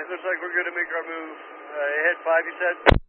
looks like we're going to make our move. Head 5, you said?